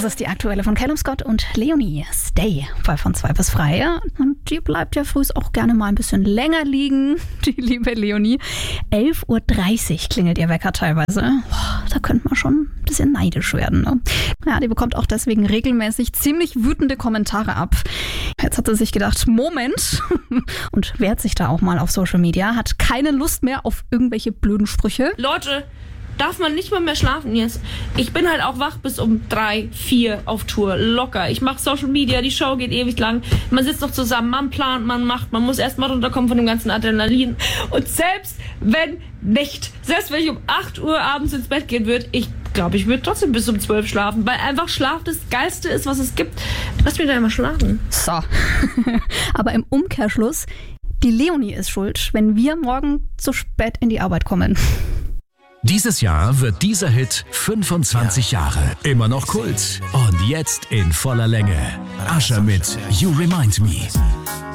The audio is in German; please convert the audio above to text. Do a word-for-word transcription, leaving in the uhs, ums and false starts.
Das ist die aktuelle von Callum Scott und Leonie. Stay, weil von zwei bis frei. Und die bleibt ja früh auch gerne mal ein bisschen länger liegen, die liebe Leonie. elf Uhr dreißig klingelt ihr Wecker teilweise. Boah, da könnte man schon ein bisschen neidisch werden. Ne? Ja, die bekommt auch deswegen regelmäßig ziemlich wütende Kommentare ab. Jetzt hat sie sich gedacht, Moment, und wehrt sich da auch mal auf Social Media, hat keine Lust mehr auf irgendwelche blöden Sprüche. Leute, darf man nicht mal mehr schlafen jetzt? Ich bin halt auch wach bis um drei, vier auf Tour, locker. Ich mache Social Media, die Show geht ewig lang. Man sitzt noch zusammen, man plant, man macht, man muss erst mal runterkommen von dem ganzen Adrenalin. Und selbst wenn nicht, selbst wenn ich um acht Uhr abends ins Bett gehen würde, ich glaube, ich würde trotzdem bis um zwölf schlafen, weil einfach Schlaf das Geilste ist, was es gibt. Lass mich da immer schlafen. So, aber im Umkehrschluss, die Leonie ist schuld, wenn wir morgen zu spät in die Arbeit kommen. Dieses Jahr wird dieser Hit fünfundzwanzig Jahre. Immer noch Kult. Und jetzt in voller Länge. Usher mit You Remind Me.